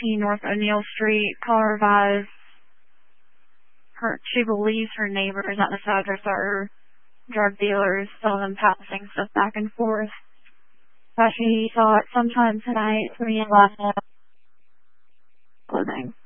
119 North O'Neill Street. Caller advised she believes her neighbors at the address are drug dealers, selling them, passing stuff back and forth. But she saw it sometime tonight, 3 and last night. Clothing.